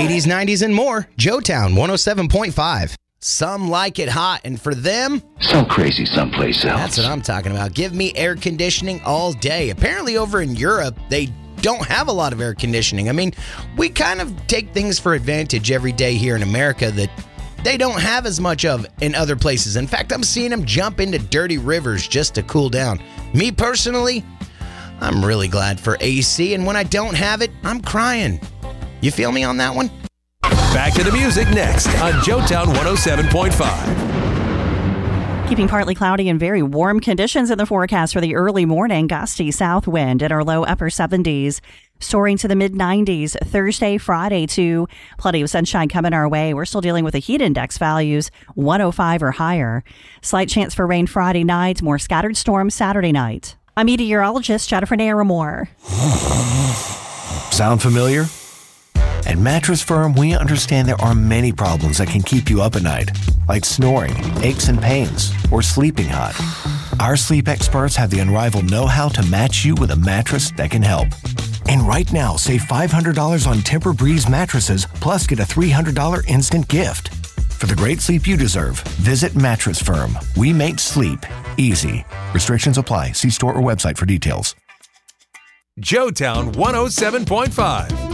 80s, 90s, and more. Joetown 107.5. Some like it hot, and for them, so crazy someplace else. That's what I'm talking about. Give me air conditioning all day. Apparently over in Europe, they don't have a lot of air conditioning. I mean, we kind of take things for advantage every day here in America that they don't have as much of in other places. In fact, I'm seeing them jump into dirty rivers just to cool down. Me personally, I'm really glad for AC, and when I don't have it, I'm crying. You feel me on that one? Back to the music next on Joetown 107.5. Keeping partly cloudy and very warm conditions in the forecast for the early morning. Gusty south wind in our low upper 70s. Soaring to the mid-90s Thursday, Friday, too. Plenty of sunshine coming our way. We're still dealing with the heat index values, 105 or higher. Slight chance for rain Friday night. More scattered storms Saturday night. I'm meteorologist Jennifer Naramore. Sound familiar? At Mattress Firm, we understand there are many problems that can keep you up at night, like snoring, aches and pains, or sleeping hot. Our sleep experts have the unrivaled know-how to match you with a mattress that can help. And right now, save $500 on Tempur-Breeze mattresses, plus get a $300 instant gift. For the great sleep you deserve, visit Mattress Firm. We make sleep easy. Restrictions apply. See store or website for details. Joetown 107.5.